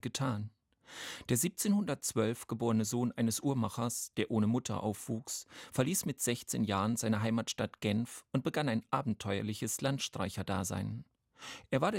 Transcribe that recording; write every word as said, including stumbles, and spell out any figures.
getan. Der siebzehnhundertzwölf geborene Sohn eines Uhrmachers, der ohne Mutter aufwuchs, verließ mit sechzehn Jahren seine Heimatstadt Genf und begann ein abenteuerliches Landstreicherdasein. Er war